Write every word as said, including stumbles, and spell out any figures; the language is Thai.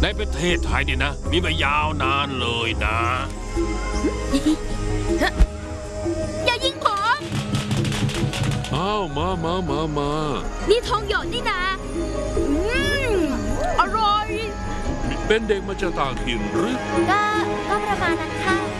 ในประเทศไทยเนี่ยนะมีมายาวนานเลยนะอย่ายิงผมอ้าวมามามามานี่ทองหยอดนี่นะอืมอร่อยเป็นเด็กมาจากต่างถิ่นหรือก็ก็ประมาณนั้นค่ะ